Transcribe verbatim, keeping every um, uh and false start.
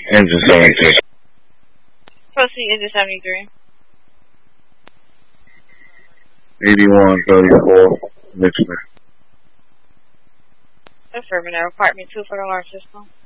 Engine seventy-two. Proceed, engine seventy-three. eighty-one thirty-four, Richmond. Affirmative. Apartment two for the alarm system.